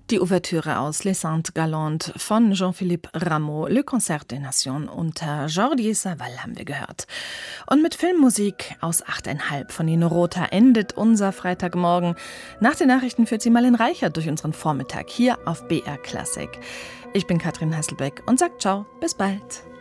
Die Ouvertüre aus Les Saintes Galantes von Jean-Philippe Rameau, Le Concert des Nations unter Jordi Savall haben wir gehört. Und mit Filmmusik aus 8,5 von Nino Rota endet unser Freitagmorgen. Nach den Nachrichten führt sie Marlene Reichert durch unseren Vormittag hier auf BR Klassik. Ich bin Katrin Hasselbeck und sag ciao, bis bald.